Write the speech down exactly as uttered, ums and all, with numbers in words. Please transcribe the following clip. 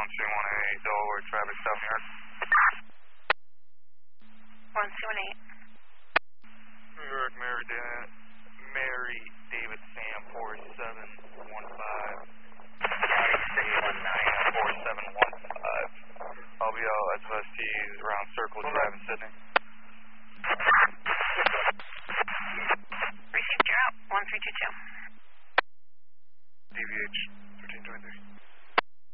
two one eight, Delaware traffic, South New York. one two one eight. New York, Mary, Dan, Mary David Sam, four seven one five. six one nine, four seven one five. I'll be out S S Ts around Circle Drive in Sydney.